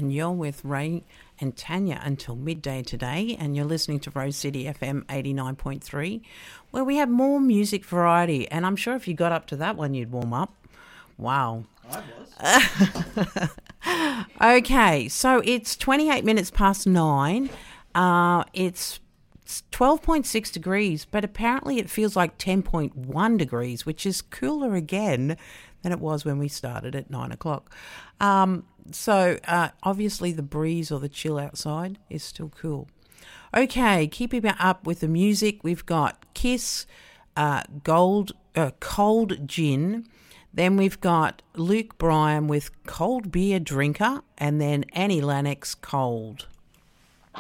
and you're with Ray and Tanya until midday today, and you're listening to Rose City FM 89.3, where we have more music variety, and I'm sure if you got up to that one, you'd warm up. Wow. I was. Okay, so it's 28 minutes past 9. It's 12.6 degrees, but apparently it feels like 10.1 degrees, which is cooler again than it was when we started at 9 o'clock. So obviously the breeze or the chill outside is still cool. Okay, keeping up with the music, we've got Kiss, Cold Gin. Then we've got Luke Bryan with Cold Beer Drinker, and then Annie Lennox, Cold.